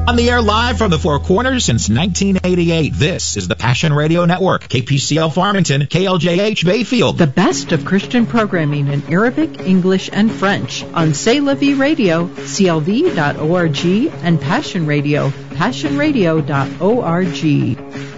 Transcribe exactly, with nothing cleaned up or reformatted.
On the air live from the Four Corners since nineteen eighty-eight, this is the Passion Radio Network. K P C L Farmington, K L J H Bayfield. The best of Christian programming in Arabic, English, and French on C'est La Vie Radio, C L V dot org, and Passion Radio, passion radio dot org.